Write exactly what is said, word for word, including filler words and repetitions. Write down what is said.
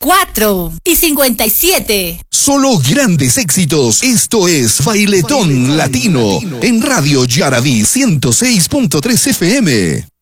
cuatro y cincuenta y siete. Solo grandes éxitos. Esto es Bailetón, Bailetón Latino, Latino en Radio Yaraví ciento seis punto tres F M.